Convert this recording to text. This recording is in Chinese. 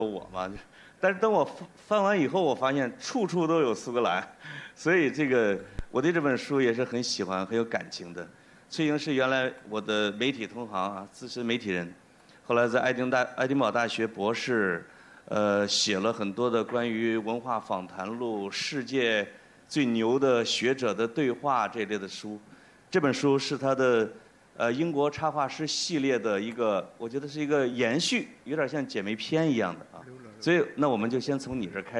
我嘛，但是等我翻完以后，我发现处处都有苏格兰，所以我对这本书也是很喜欢、很有感情的。崔莹是原来我的媒体同行啊，资深媒体人，后来在爱丁堡大学博士，写了很多的关于文化访谈录、世界最牛的学者的对话这类的书。这本书是他的英国插画师系列的一个，我觉得是一个延续，有点像姐妹篇一样的啊。所以那我们就先从你这儿开始。